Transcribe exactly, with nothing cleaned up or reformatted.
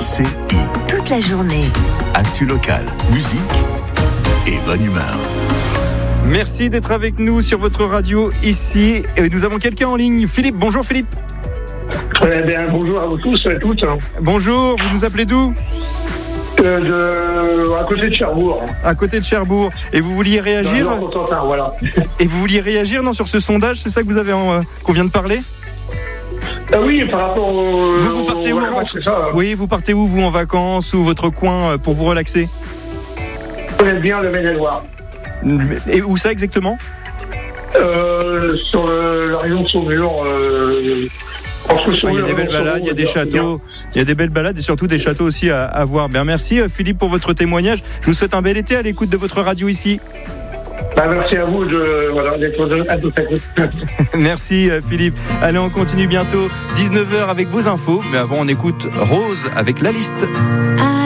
C I. Toute la journée. Actu locale, musique et bonne humeur. Merci d'être avec nous sur votre radio ici. Et nous avons quelqu'un en ligne. Philippe, bonjour Philippe. Eh bien, bonjour à vous tous et à toutes. Bonjour, vous nous appelez d'où ? euh, de, À côté de Cherbourg. À côté de Cherbourg. Et vous vouliez réagir ? Dans le Cotentin, voilà. Et vous vouliez réagir non, sur ce sondage, c'est ça que vous avez en, euh, qu'on vient de parler ? euh, Oui, par rapport au... Vous, vous partez où en vacances, c'est ça. Oui, vous partez où, vous, en vacances, ou votre coin euh, pour vous relaxer ? Je connais bien le Maine-et-Loire. Et où ça exactement ? euh, Sur le, la région de Saumur. Euh, entre Saumur il y a des belles balades, il y a des châteaux, il y a des belles balades et surtout des châteaux aussi à, à voir. Bien, merci Philippe pour votre témoignage. Je vous souhaite un bel été à l'écoute de votre radio ici. Bah, merci à vous de, voilà, d'être à toute écoute. Merci Philippe. Allez, on continue bientôt. dix-neuf heures avec vos infos. Mais avant, on écoute Rose avec La Liste.